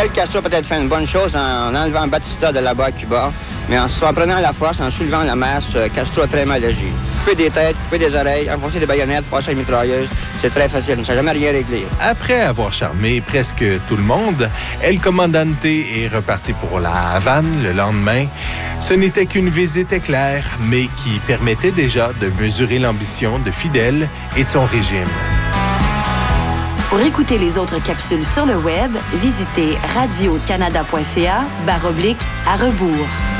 Fidel Castro a peut-être fait une bonne chose en enlevant Batista de là-bas à Cuba, mais en prenant la force, en soulevant la masse, Castro a très mal agi. Couper des têtes, couper des oreilles, enfoncer des baïonnettes, passer une mitrailleuse, c'est très facile, ça n'a jamais rien réglé. Après avoir charmé presque tout le monde, El Comandante est reparti pour la Havane le lendemain. Ce n'était qu'une visite éclair, mais qui permettait déjà de mesurer l'ambition de Fidel et de son régime. Pour écouter les autres capsules sur le web, visitez radiocanada.ca/à rebours.